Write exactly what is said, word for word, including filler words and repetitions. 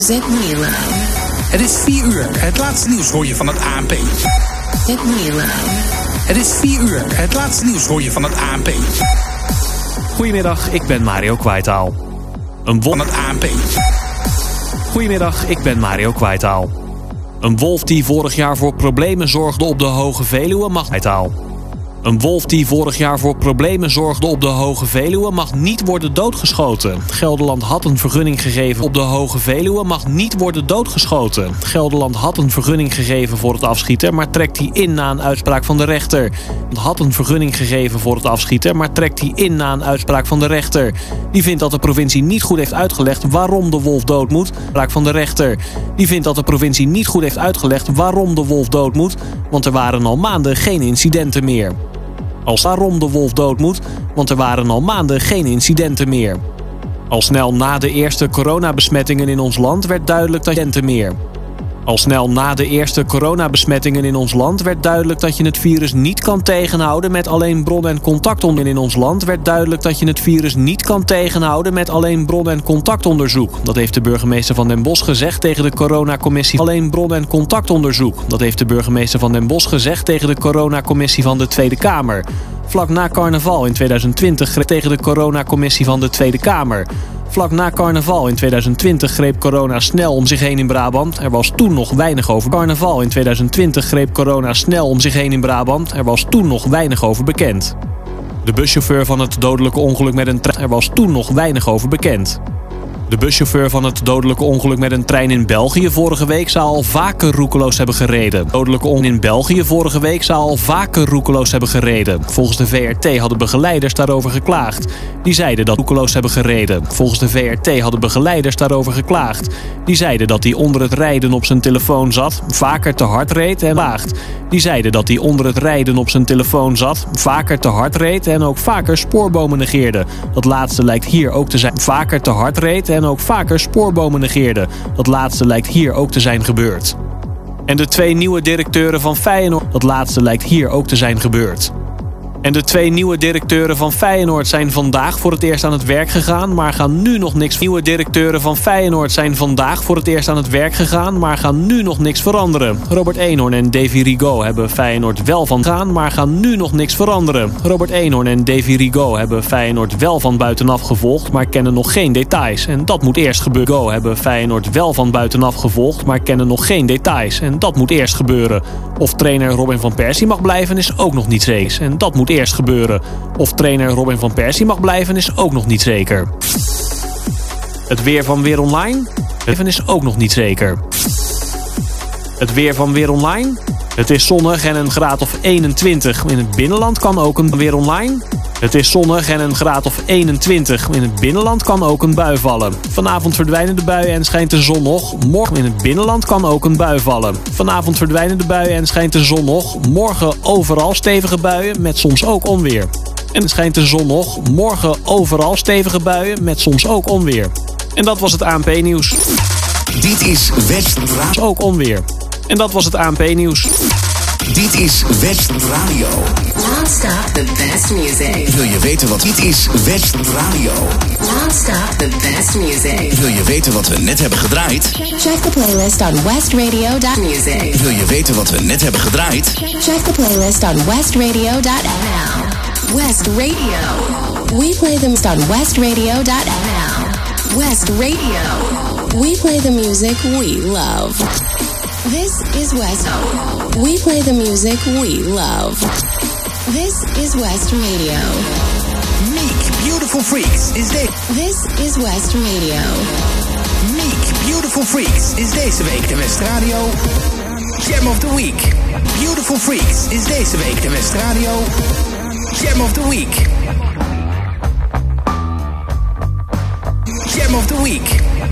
Zet Milo. Het is vier uur. Het laatste nieuws hoor je van het A N P. Zet Milo. Het is vier uur. Het laatste nieuws hoor je van het A N P. Goedemiddag, ik ben Mario Kwijtaal. Een wolf Van het A N P. Goedemiddag, ik ben Mario Kwijtaal. Een wolf die vorig jaar voor problemen zorgde op de Hoge Veluwe mag Kwijtaal. Een wolf die vorig jaar voor problemen zorgde op de Hoge Veluwe mag niet worden doodgeschoten. Gelderland had een vergunning gegeven op de Hoge Veluwe mag niet worden doodgeschoten. Gelderland had een vergunning gegeven voor het afschieten, maar trekt die in na een uitspraak van de rechter. Het had een vergunning gegeven voor het afschieten, maar trekt die in na een uitspraak van de rechter. Die vindt dat de provincie niet goed heeft uitgelegd waarom de wolf dood moet. Uitspraak van de rechter. Die vindt dat de provincie niet goed heeft uitgelegd waarom de wolf dood moet, want er waren al maanden geen incidenten meer. Als waarom de wolf dood moet, want er waren al maanden geen incidenten meer. Al snel na de eerste coronabesmettingen in ons land werd duidelijk dat incidenten meer. Al snel na de eerste coronabesmettingen in ons land werd duidelijk dat je het virus niet kan tegenhouden met alleen bron- en contactonderzoek. In ons land werd duidelijk dat je het virus niet kan tegenhouden met alleen bron- en contactonderzoek. Dat heeft de burgemeester van Den Bosch gezegd tegen de coronacommissie. Alleen bron- en contactonderzoek. Dat heeft de burgemeester van Den Bosch gezegd tegen de coronacommissie van de Tweede Kamer. Vlak na carnaval in tweeduizend twintig tegen de coronacommissie van de Tweede Kamer. Vlak na carnaval in tweeduizend twintig greep corona snel om zich heen in Brabant. Er was toen nog weinig over. Carnaval in tweeduizend twintig greep corona snel om zich heen in Brabant. Er was toen nog weinig over bekend. De buschauffeur van het dodelijke ongeluk met een trein. Er was toen nog weinig over bekend. De buschauffeur van het dodelijke ongeluk met een trein in België vorige week zou al vaker roekeloos hebben gereden. Dodelijke ongeluk in België vorige week zou al vaker roekeloos hebben gereden. Volgens de V R T hadden begeleiders daarover geklaagd. Die zeiden dat roekeloos hebben gereden. Volgens de V R T hadden begeleiders daarover geklaagd. Die zeiden dat hij onder het rijden op zijn telefoon zat, vaker te hard reed en klaagd. Die zeiden dat hij onder het rijden op zijn telefoon zat, vaker te hard reed en ook vaker spoorbomen negeerde. Dat laatste lijkt hier ook te zijn. Vaker te hard reed en ook vaker spoorbomen negeerde. Dat laatste lijkt hier ook te zijn gebeurd. En de twee nieuwe directeuren van Feyenoord. Dat laatste lijkt hier ook te zijn gebeurd. En de twee nieuwe directeuren van Feyenoord zijn vandaag voor het eerst aan het werk gegaan, maar gaan nu nog niks. Nieuwe directeuren van Feyenoord zijn vandaag voor het eerst aan het werk gegaan, maar gaan nu nog niks veranderen. Robert Eenhoorn en Davy Rigaud hebben Feyenoord wel van gaan, maar gaan nu nog niks veranderen. Robert Eenhoorn en Davy Rigaud hebben Feyenoord wel van buitenaf gevolgd, maar kennen nog geen details. En dat moet eerst gebeuren. Rigaud hebben Feyenoord wel van buitenaf gevolgd, maar kennen nog geen details. En dat moet eerst gebeuren. Of trainer Robin van Persie mag blijven is ook nog niet zeker. En dat moet eerst gebeuren. Of trainer Robin van Persie mag blijven is ook nog niet zeker. Het weer van Weer Online? Het is ook nog niet zeker. Het weer van Weer Online? Het is zonnig en een graad of eenentwintig. In het binnenland kan ook een Weer Online. Het is zonnig en een graad of eenentwintig. In het binnenland kan ook een bui vallen. Vanavond verdwijnen de buien en schijnt de zon nog. Morgen in het binnenland kan ook een bui vallen. Vanavond verdwijnen de buien en schijnt de zon nog. Morgen overal stevige buien met soms ook onweer. En schijnt de zon nog. Morgen overal stevige buien met soms ook onweer. En dat was het A N P-nieuws. Dit is West Radio. Ook onweer. En dat was het A N P-nieuws. Dit is West Radio. Non-stop the best music. Wil je weten wat dit is? West Radio. Non-stop the best music. Wil je weten wat we net hebben gedraaid? Check the playlist on westradio dot music. Wil je weten wat we net hebben gedraaid? Check the playlist on westradio dot n l. West Radio. We play them on westradio dot n l. West Radio. We play the music we love. This is West. We play the music we love. This is West Radio. Meek Beautiful Freaks is deze. This is West Radio. Meek Beautiful Freaks is deze week de West Radio Jam of the Week. Beautiful Freaks is deze week de West Radio Jam of the Week. Jam of the Week.